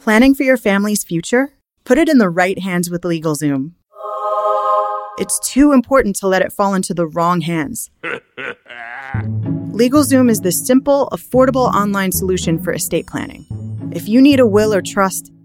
Planning for your family's future? Put it in the right hands with LegalZoom. It's too important to let it fall into the wrong hands. LegalZoom is the simple, affordable online solution for estate planning. If you need a will or trust,